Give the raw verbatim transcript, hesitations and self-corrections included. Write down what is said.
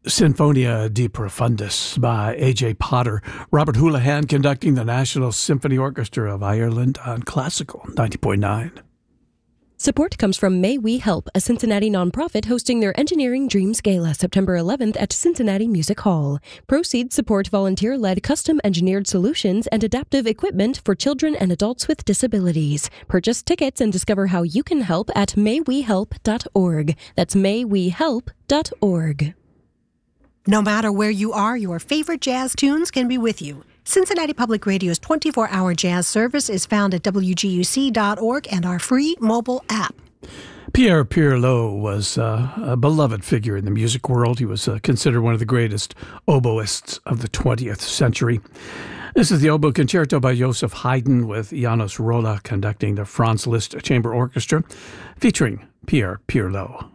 Sinfonia de Profundis by A J Potter. Robert Houlihan conducting the National Symphony Orchestra of Ireland on Classical ninety point nine. Support comes from May We Help, a Cincinnati nonprofit hosting their Engineering Dreams Gala September eleventh at Cincinnati Music Hall. Proceeds support volunteer-led custom-engineered solutions and adaptive equipment for children and adults with disabilities. Purchase tickets and discover how you can help at may we help dot org. That's may we help dot org. No matter where you are, your favorite jazz tunes can be with you. Cincinnati Public Radio's twenty-four hour jazz service is found at w g u c dot org and our free mobile app. Pierre Pirlo was uh, a beloved figure in the music world. He was uh, considered one of the greatest oboists of the twentieth century. This is the Oboe Concerto by Joseph Haydn with Janos Rolla conducting the Franz Liszt Chamber Orchestra featuring Pierre Pirlo.